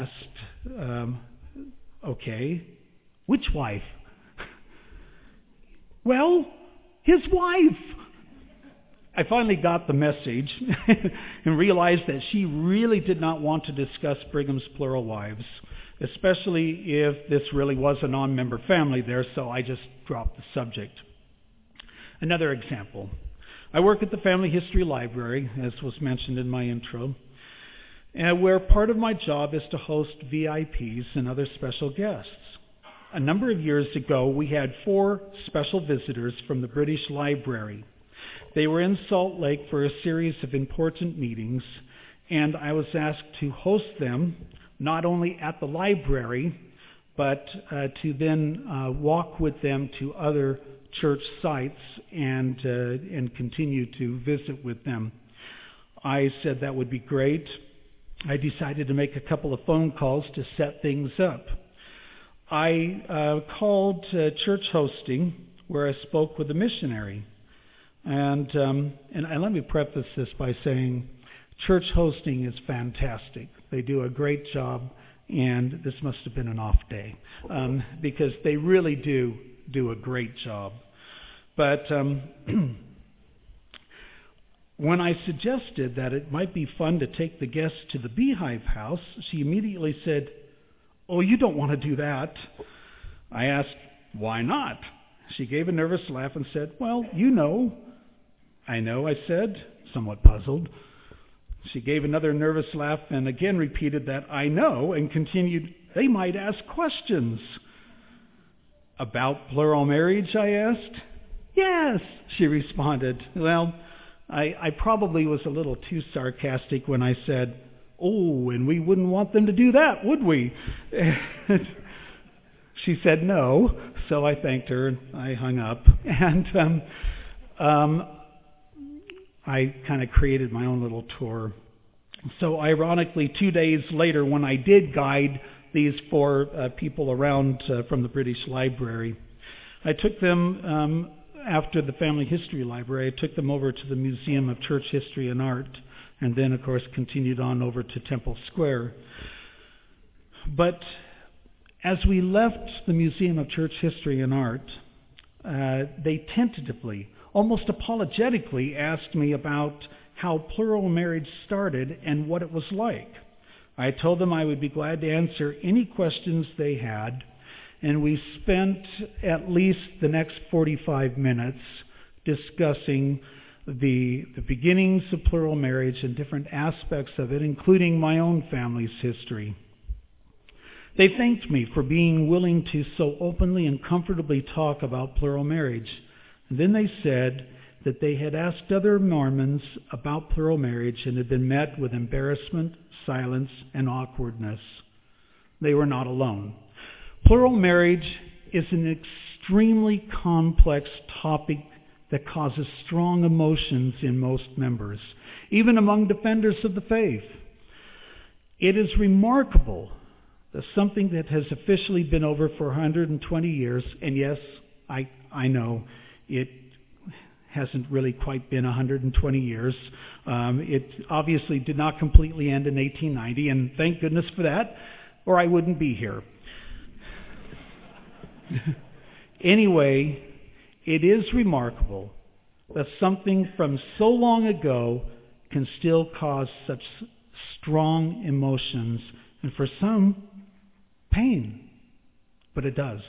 asked, okay, which wife? Well, his wife. I finally got the message and realized that she really did not want to discuss Brigham's plural wives, especially if this really was a non-member family there, so I just dropped the subject. Another example. I work at the Family History Library, as was mentioned in my intro, where part of my job is to host VIPs and other special guests. A number of years ago, we had 4 special visitors from the British Library. They were in Salt Lake for a series of important meetings, and I was asked to host them not only at the library, but to then walk with them to other church sites and continue to visit with them. I said that would be great. I decided to make a couple of phone calls to set things up. I called church hosting, where I spoke with a missionary. And let me preface this by saying church hosting is fantastic. They do a great job, and this must have been an off day because they really do a great job. But when I suggested that it might be fun to take the guests to the Beehive House, she immediately said, "Oh, you don't want to do that." I asked, "Why not?" She gave a nervous laugh and said, "Well, you know." "I know," I said, somewhat puzzled. She gave another nervous laugh and again repeated that "I know" and continued, "They might ask questions." "About plural marriage?" I asked. "Yes," she responded. Well, I probably was a little too sarcastic when I said, "Oh, and we wouldn't want them to do that, would we?" She said no, so I thanked her and I hung up. And I kind of created my own little tour. So ironically, 2 days later, when I did guide these 4 people around from the British Library, I took them, after the Family History Library, I took them over to the Museum of Church History and Art, and then, of course, continued on over to Temple Square. But as we left the Museum of Church History and Art, they tentatively, almost apologetically, asked me about how plural marriage started and what it was like. I told them I would be glad to answer any questions they had, and we spent at least the next 45 minutes discussing the beginnings of plural marriage and different aspects of it, including my own family's history. They thanked me for being willing to so openly and comfortably talk about plural marriage. And then they said that they had asked other Mormons about plural marriage and had been met with embarrassment, silence, and awkwardness. They were not alone. Plural marriage is an extremely complex topic that causes strong emotions in most members, even among defenders of the faith. It is remarkable that something that has officially been over for 120 years, and yes, I know it hasn't really quite been 120 years. It obviously did not completely end in 1890, and thank goodness for that, or I wouldn't be here. Anyway, it is remarkable that something from so long ago can still cause such strong emotions, and for some, pain. But it does.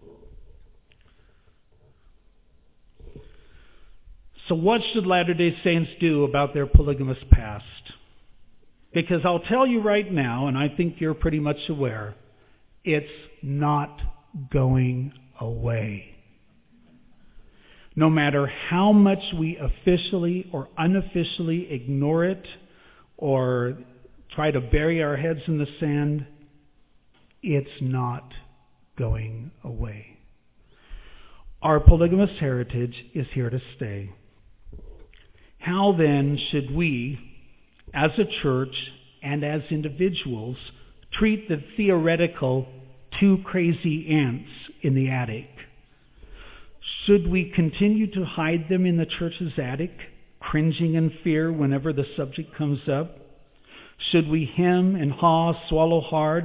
So what should Latter-day Saints do about their polygamous past? Because I'll tell you right now, and I think you're pretty much aware, it's not going away. No matter how much we officially or unofficially ignore it or try to bury our heads in the sand, it's not going away. Our polygamous heritage is here to stay. How then should we, as a church and as individuals, treat the theoretical 2 crazy ants in the attic? Should we continue to hide them in the church's attic, cringing in fear whenever the subject comes up? Should we hem and haw, swallow hard,